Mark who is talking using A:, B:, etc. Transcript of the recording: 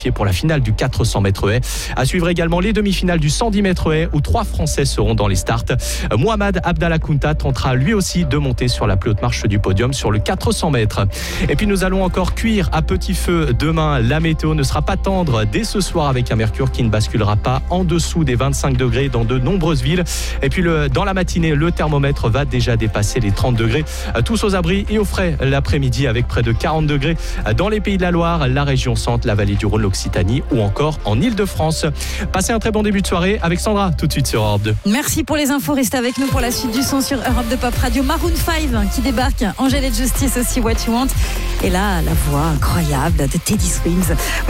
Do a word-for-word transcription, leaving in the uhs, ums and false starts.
A: pour la finale du quatre cents mètres haies. À suivre également les demi-finales du cent dix mètres haies où trois Français seront dans les starts. Mohamed Abdallah Kounta tentera lui aussi de monter sur la plus haute marche du podium sur le quatre cents mètres. Et puis nous allons encore cuire à petit feu demain. La météo ne sera pas tendre dès ce soir avec un mercure qui ne basculera pas en dessous des vingt-cinq degrés dans de nombreuses villes. Et puis le, dans la matinée, le thermomètre va déjà dépasser les trente degrés. Tous aux abris et au frais l'après-midi avec près de quarante degrés dans les Pays de la Loire, la région centre, la vallée du Rhône, l'Occitanie ou encore en Île-de-France. Passez un très bon début de soirée avec Sandra tout de suite sur Europe deux.
B: Merci pour les infos, restez avec nous pour la suite du son sur Europe deux Pop Radio. Maroon cinq qui débarque, Angel et Justice aussi, What You Want. Et là, la voix incroyable de Teddy Swims.